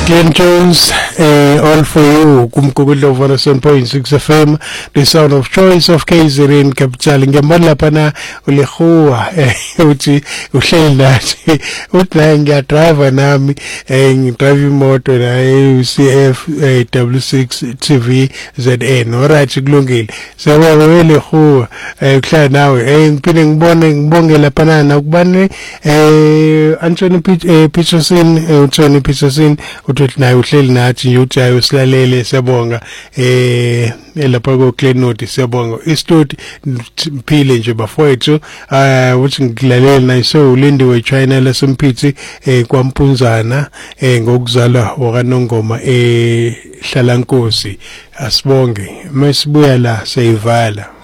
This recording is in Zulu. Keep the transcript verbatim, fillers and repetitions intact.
Glenn Jones, uh, all for you. Kumkukulo one oh seven point six F M, the sound of choice of K Z N Capital. Ngiyambona pana ulehuwa uthi uhleli nathi uthi la ngiya driver nami ngidrive imoto la U C F W six T V Z N. Alright kulungile. Sawaba welehuwa ukuhlala nawe. Eh ngiphinde ngibone ngibongela pana nakubani eh Anthony Peterson Anthony Peterson uthi naye uhleli nathi nje uthi ayo silalele siyabonga eh lapha ko Glenwood siyabonga istudio mphile nje bafowethu uh uthi ngilalela naye so ulindiwe China lasempithi eh kwaMpunzana eh ngokuzalwa wakaNongoma eh hlala Nkosi asibonge masibuya la seyivala.